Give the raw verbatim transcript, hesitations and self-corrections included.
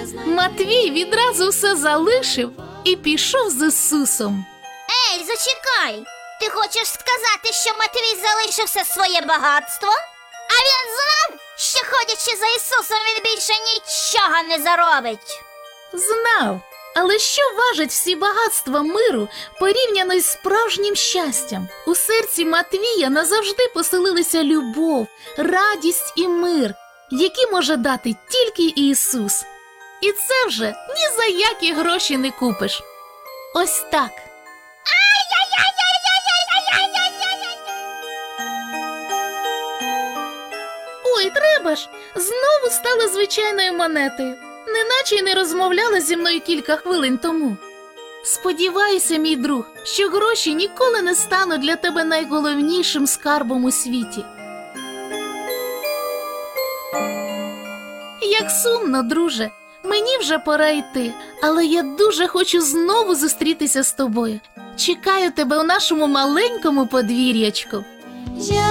Матвій відразу все залишив і пішов з Ісусом. Ей, зачекай! Ти хочеш сказати, що Матвій залишив все своє багатство? А він знав, що ходячи за Ісусом, він більше нічого не заробить. Знав, але що важить всі багатства миру порівняно із справжнім щастям? У серці Матвія назавжди поселилися любов, радість і мир, які може дати тільки Ісус. І це вже ні за які гроші не купиш. Ось так. Ой, треба ж, знову стала звичайною монетою, неначе й не розмовляла зі мною кілька хвилин тому. Сподіваюся, мій друг, що гроші ніколи не стануть для тебе найголовнішим скарбом у світі. Як сумно, друже, мені вже пора йти, але я дуже хочу знову зустрітися з тобою. Чекаю тебе у нашому маленькому подвір'ячку.